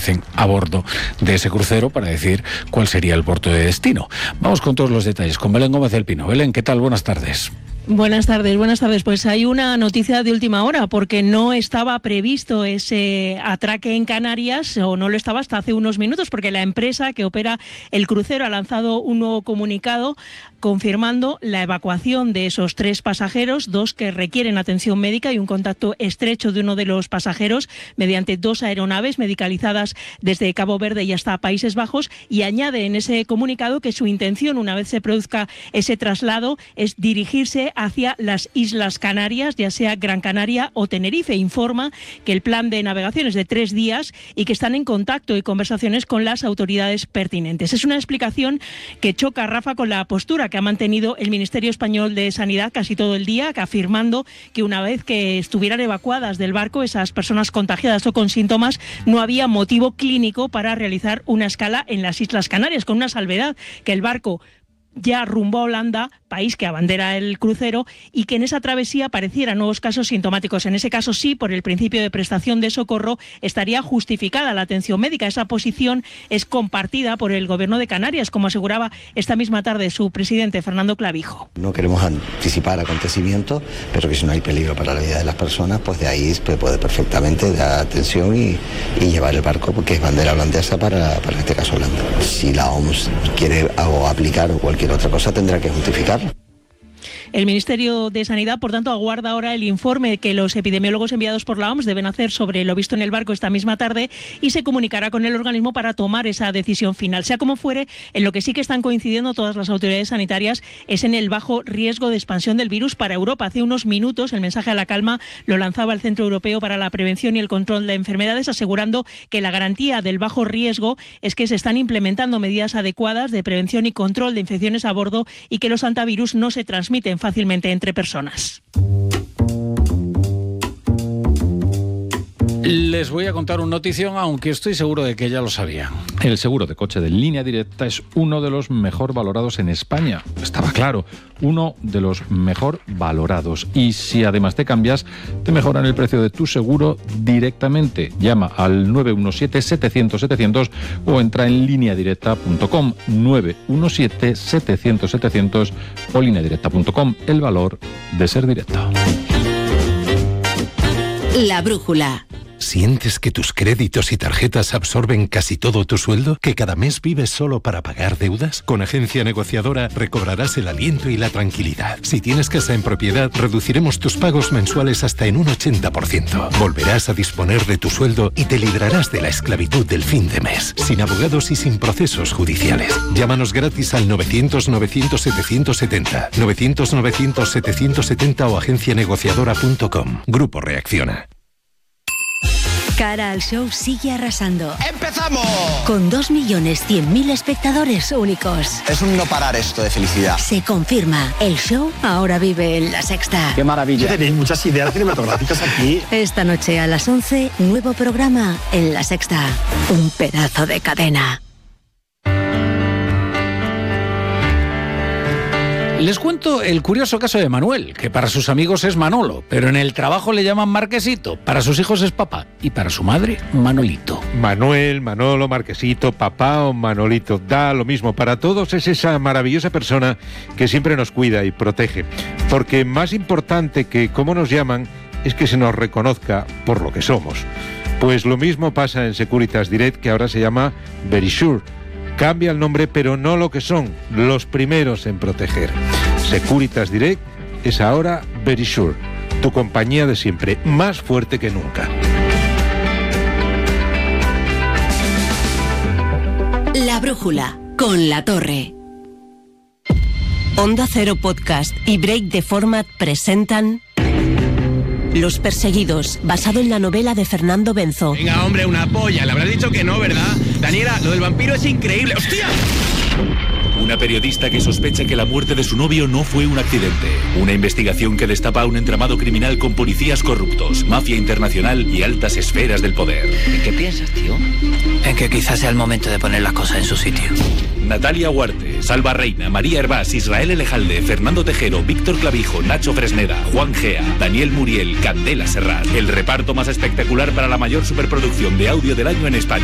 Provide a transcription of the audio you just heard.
aparecen a bordo de ese crucero para decir cuál sería el puerto de destino. Vamos con todos los detalles con Belén Gómez del Pino. Belén, ¿qué tal? Buenas tardes. Buenas tardes. Pues hay una noticia de última hora, porque no estaba previsto ese atraque en Canarias, o no lo estaba hasta hace unos minutos, porque la empresa que opera el crucero ha lanzado un nuevo comunicado confirmando la evacuación de esos 3 pasajeros, 2 que requieren atención médica y un contacto estrecho de uno de los pasajeros mediante 2 aeronaves medicalizadas desde Cabo Verde y hasta Países Bajos, y añade en ese comunicado que su intención, una vez se produzca ese traslado, es dirigirse hacia las Islas Canarias, ya sea Gran Canaria o Tenerife. Informa que el plan de navegación es de 3 días y que están en contacto y conversaciones con las autoridades pertinentes. Es una explicación que choca, Rafa, con la postura que ha mantenido el Ministerio Español de Sanidad casi todo el día, afirmando que una vez que estuvieran evacuadas del barco esas personas contagiadas o con síntomas, no había motivo clínico para realizar una escala en las Islas Canarias, con una salvedad, que el barco ya rumbo a Holanda, país que abandera el crucero, y que en esa travesía aparecieran nuevos casos sintomáticos. En ese caso sí, por el principio de prestación de socorro, estaría justificada la atención médica. Esa posición es compartida por el Gobierno de Canarias, como aseguraba esta misma tarde su presidente, Fernando Clavijo. No queremos anticipar acontecimientos, pero que si no hay peligro para la vida de las personas, pues de ahí se puede perfectamente dar atención y llevar el barco, porque es bandera holandesa para este caso Holanda. Si la OMS quiere algo aplicar o cualquier otra cosa, tendrá que justificarlo. El Ministerio de Sanidad, por tanto, aguarda ahora el informe que los epidemiólogos enviados por la OMS deben hacer sobre lo visto en el barco esta misma tarde, y se comunicará con el organismo para tomar esa decisión final. Sea como fuere, en lo que sí que están coincidiendo todas las autoridades sanitarias es en el bajo riesgo de expansión del virus para Europa. Hace unos minutos el mensaje a la calma lo lanzaba el Centro Europeo para la Prevención y el Control de Enfermedades, asegurando que la garantía del bajo riesgo es que se están implementando medidas adecuadas de prevención y control de infecciones a bordo, y que los hantavirus no se transmiten fácilmente entre personas. Les voy a contar una notición, aunque estoy seguro de que ya lo sabían. El seguro de coche de Línea Directa es uno de los mejor valorados en España. Estaba claro, uno de los mejor valorados. Y si además te cambias, te mejoran el precio de tu seguro directamente. Llama al 917-700-700 o entra en lineadirecta.com. 917-700-700 o lineadirecta.com. El valor de ser directo. La brújula. ¿Sientes que tus créditos y tarjetas absorben casi todo tu sueldo? ¿Que cada mes vives solo para pagar deudas? Con Agencia Negociadora recobrarás el aliento y la tranquilidad. Si tienes casa en propiedad, reduciremos tus pagos mensuales hasta en un 80%. Volverás a disponer de tu sueldo y te librarás de la esclavitud del fin de mes, sin abogados y sin procesos judiciales. Llámanos gratis al 900-900-770, 900-900-770 o agencianegociadora.com. Grupo Reacciona. Cara al Show sigue arrasando. ¡Empezamos! Con 2.100.000 espectadores únicos. Es un no parar esto de felicidad. Se confirma, el show ahora vive en La Sexta. ¡Qué maravilla! Tenéis muchas ideas cinematográficas aquí. Esta noche a las 11, nuevo programa en La Sexta. Un pedazo de cadena. Les cuento el curioso caso de Manuel, que para sus amigos es Manolo, pero en el trabajo le llaman Marquesito, para sus hijos es papá y para su madre Manolito. Manuel, Manolo, Marquesito, papá o Manolito, da lo mismo. Para todos es esa maravillosa persona que siempre nos cuida y protege. Porque más importante que cómo nos llaman es que se nos reconozca por lo que somos. Pues lo mismo pasa en Securitas Direct, que ahora se llama Verisure. Cambia el nombre, pero no lo que son, los primeros en proteger. Securitas Direct es ahora Verisure, tu compañía de siempre, más fuerte que nunca. La brújula, con La Torre. Onda Cero Podcast y Break the Format presentan Los Perseguidos, basado en la novela de Fernando Benzo. Venga, hombre, una polla. Le habrás dicho que no, ¿verdad? Daniela, lo del vampiro es increíble. ¡Hostia! Una periodista que sospecha que la muerte de su novio no fue un accidente. Una investigación que destapa un entramado criminal con policías corruptos, mafia internacional y altas esferas del poder. ¿En qué piensas, tío? En que quizás sea el momento de poner las cosas en su sitio. Natalia Huarte, Salva Reina, María Hervás, Israel Elejalde, Fernando Tejero, Víctor Clavijo, Nacho Fresneda, Juan Gea, Daniel Muriel, Candela Serrat. El reparto más espectacular para la mayor superproducción de audio del año en España.